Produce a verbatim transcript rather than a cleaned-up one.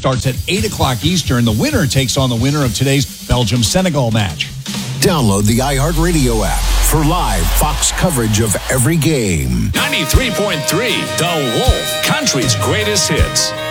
starts at eight o'clock Eastern. The winner takes on the winner of today's Belgium-Senegal match. Download the iHeartRadio app for live Fox coverage of every game. ninety-three point three, The Wolf, country's greatest hits.